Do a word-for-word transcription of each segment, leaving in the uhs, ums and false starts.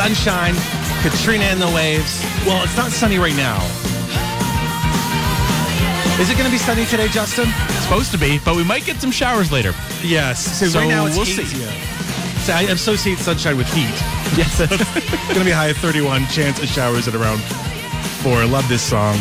Sunshine, Katrina and the waves. Well, it's not sunny right now. Is it going to be sunny today, Justin? It's supposed to be, but we might get some showers later. Yes. So, so right now it's we'll hazy. see. So I associate sunshine with heat. Yes. It's going to be a high of thirty-one, chance of showers at around four. Love this song.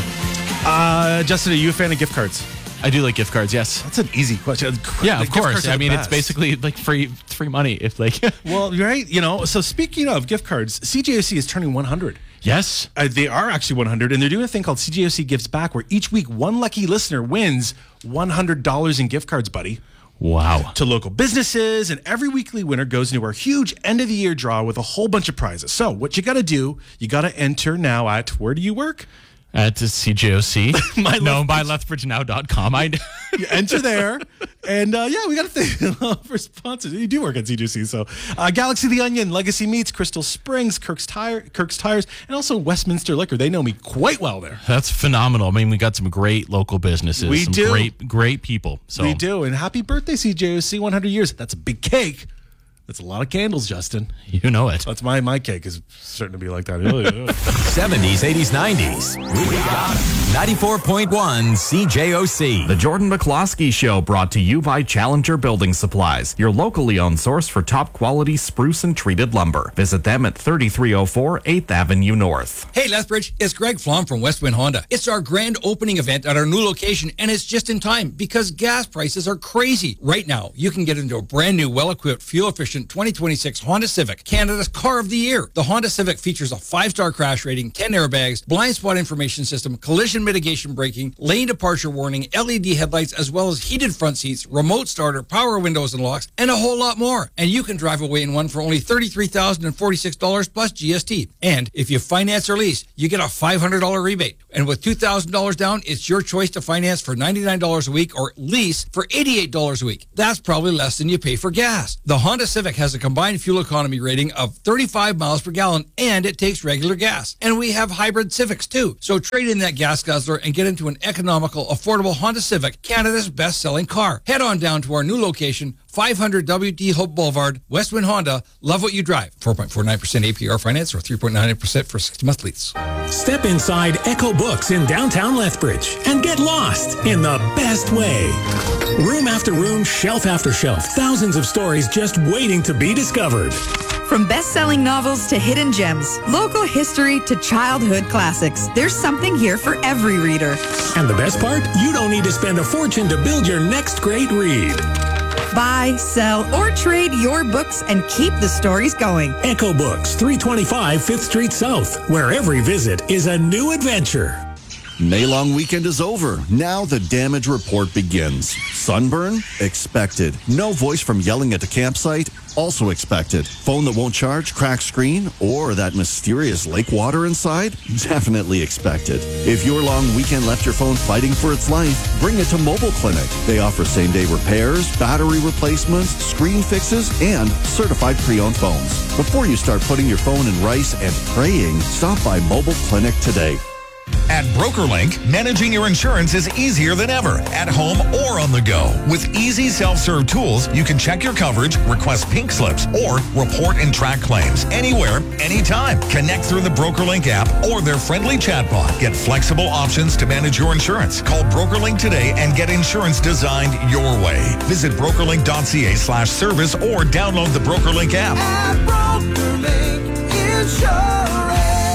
Uh, Justin, are you a fan of gift cards? I do like gift cards, yes. That's an easy question. Yeah, The of gift course. cards are I the mean, best. it's basically like free free money. If like, Well, right. You know, so speaking of gift cards, C J O C is turning one hundred. yes. Uh, they are actually one hundred, and they're doing a thing called C J O C Gives Back, where each week one lucky listener wins one hundred dollars in gift cards, buddy, Wow. to local businesses. And every weekly winner goes into our huge end-of-the-year draw with a whole bunch of prizes. So what you got to do, you got to enter now at, where do you work? At C J O C. My no, Lethbridge- by lethbridge now dot com. I You enter there, and uh, yeah, we got to thank for sponsors. You do work at C J O C, so uh, Galaxy the Onion, Legacy Meats, Crystal Springs, Kirk's Tire, Kirk's Tires, and also Westminster Liquor. They know me quite well there. That's phenomenal. I mean, we got some great local businesses. We some do. Great, great people. So We do, and happy birthday, C J O C, one hundred years. That's a big cake. That's a lot of candles, Justin. You know it. That's my my cake is starting to be like that. seventies, eighties, nineties. We got ninety-four point one C J O C. The Jordan McCloskey Show, brought to you by Challenger Building Supplies, your locally owned source for top quality spruce and treated lumber. Visit them at thirty-three oh four eighth Avenue North. Hey, Lethbridge, it's Greg Flom from Westwind Honda. It's our grand opening event at our new location, and it's just in time because gas prices are crazy. Right now, you can get into a brand new, well-equipped, fuel-efficient twenty twenty-six Honda Civic, Canada's Car of the Year. The Honda Civic features a five-star crash rating, ten airbags, blind spot information system, collision mitigation braking, lane departure warning, L E D headlights, as well as heated front seats, remote starter, power windows and locks, and a whole lot more. And you can drive away in one for only thirty-three thousand forty-six dollars plus G S T. And if you finance or lease, you get a five hundred dollars rebate. And with two thousand dollars down, it's your choice to finance for ninety-nine dollars a week or lease for eighty-eight dollars a week. That's probably less than you pay for gas. The Honda Civic has a combined fuel economy rating of thirty-five miles per gallon, and it takes regular gas. And we have hybrid Civics too. So trade in that gas guzzler and get into an economical, affordable Honda Civic, Canada's best-selling car. Head on down to our new location, five hundred W D Hope Boulevard, Westwind Honda. Love what you drive. four point four nine percent A P R finance or three point nine percent for sixty-month lease. Step inside Echo Books in downtown Lethbridge and get lost in the best way. Room after room, shelf after shelf, thousands of stories just waiting to be discovered. From best-selling novels to hidden gems, local history to childhood classics, there's something here for every reader. And the best part? You don't need to spend a fortune to build your next great read. Buy, sell, or trade your books and keep the stories going. Echo Books, three twenty-five Fifth Street South, where every visit is a new adventure. May long weekend is over. Now the damage report begins. Sunburn? Expected. No voice from yelling at the campsite? Also expected. Phone that won't charge, cracked screen, or that mysterious lake water inside? Definitely expected. If your long weekend left your phone fighting for its life, bring it to Mobile Clinic. They offer same-day repairs, battery replacements, screen fixes, and certified pre-owned phones. Before you start putting your phone in rice and praying, stop by Mobile Clinic today. At BrokerLink, managing your insurance is easier than ever, at home or on the go. With easy self-serve tools, you can check your coverage, request pink slips, or report and track claims anywhere, anytime. Connect through the BrokerLink app or their friendly chatbot. Get flexible options to manage your insurance. Call BrokerLink today and get insurance designed your way. Visit brokerlink.ca slash service or download the BrokerLink app. At BrokerLink Insurance.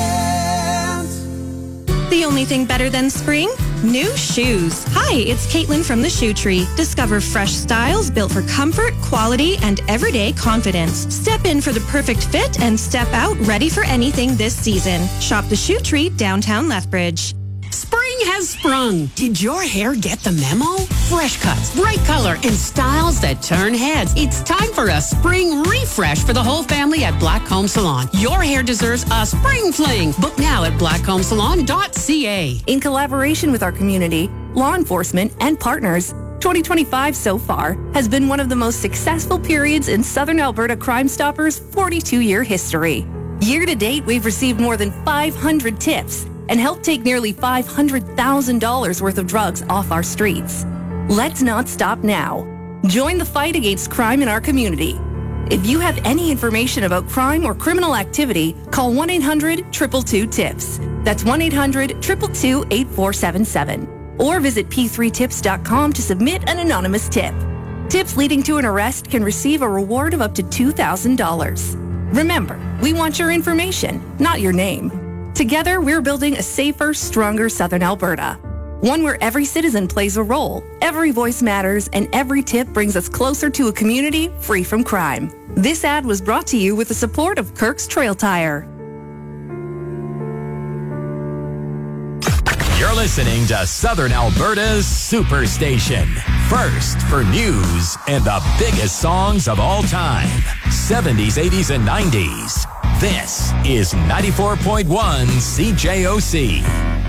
The only thing better than spring? New shoes. Hi, it's Caitlin from the Shoe Tree. Discover fresh styles built for comfort, quality, and everyday confidence. Step in for the perfect fit and step out ready for anything this season. Shop the Shoe Tree, downtown Lethbridge. Spring has sprung. Did your hair get the memo? Fresh cuts, bright color, and styles that turn heads. It's time for a spring refresh for the whole family at Blackcomb Salon. Your hair deserves a spring fling. Book now at blackcomb salon dot c a. In collaboration with our community, law enforcement, and partners, twenty twenty-five so far has been one of the most successful periods in Southern Alberta Crime Stoppers' forty-two-year history. Year to date, we've received more than five hundred tips and helped take nearly five hundred thousand dollars worth of drugs off our streets. Let's not stop now. Join the fight against crime in our community. If you have any information about crime or criminal activity, call one eight hundred two two two TIPS. That's one eight hundred two two two eight four seven seven. Or visit p three tips dot com to submit an anonymous tip. Tips leading to an arrest can receive a reward of up to two thousand dollars. Remember, we want your information, not your name. Together, we're building a safer, stronger Southern Alberta. One where every citizen plays a role, every voice matters, and every tip brings us closer to a community free from crime. This ad was brought to you with the support of Kirk's Trail Tire. You're listening to Southern Alberta's Superstation. First for news and the biggest songs of all time. seventies, eighties, and nineties. This is ninety-four point one C J O C.